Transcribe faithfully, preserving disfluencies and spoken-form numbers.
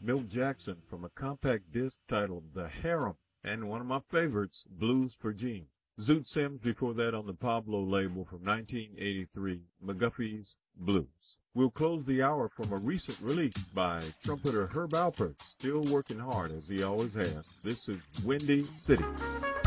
Milt Jackson from a compact disc titled The Harem, and one of my favorites, Blues for Jean. Zoot Sims before that on the Pablo label from nineteen eighty-three, McGuffey's Blues. We'll close the hour from a recent release by trumpeter Herb Alpert, still working hard as he always has. This is Windy City.